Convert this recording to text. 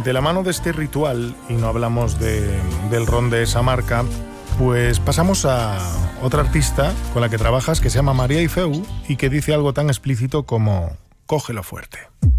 De la mano de este ritual, y no hablamos del ron de esa marca, pues pasamos a otra artista con la que trabajas, que se llama María Ifeu, y que dice algo tan explícito como: cógelo fuerte.